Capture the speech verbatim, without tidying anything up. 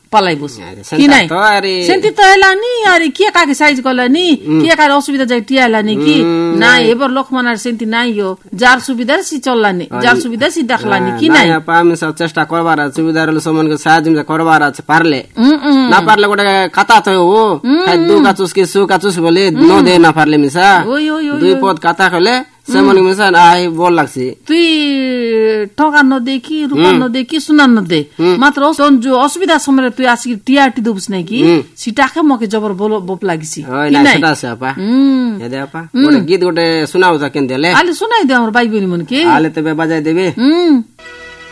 पलाइबुस कि नै सेंती तो हेलानी अरे किया का के साइज गलानी किया का असुविधा जाय टियालानी कि ना एबर लोक मनार सेंती नाइ हो जार सुविधा सी चललानी जार सुविधा सी देखलानी कि नै पामी सब चेष्टा करबार सुविधा रे समान के साहाय्य करबार छ पारले ना पारले गोटे खाता थयो हो खाइ दु का चुस के सु का चुस बोले न दे ना पारले मिसा दुई पद खाता खले सेमन मिसा आइ बोल लाग्सी तुई टका न दे कि रुपा न दे कि सुना न दे मात्र जो असुविधा समय तुई आसी टियाटी दुबस नै कि सिटाके मके जबर बोल बोप लागिसी कि नै सेटा छ अपा हेदे अपा गोटे गीत गोटे सुनाउ त केन देले आले सुनाइ दे हमर भाइ बहिनी मन के आले तबे बजाइ देबे